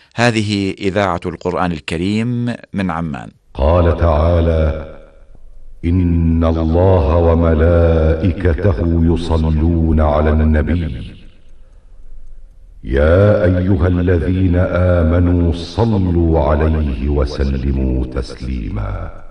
هذه إذاعة القرآن الكريم من عمان. قال تعالى: إن الله وملائكته يصلون على النبي يا أيها الذين آمنوا صلوا عليه وسلموا تسليما.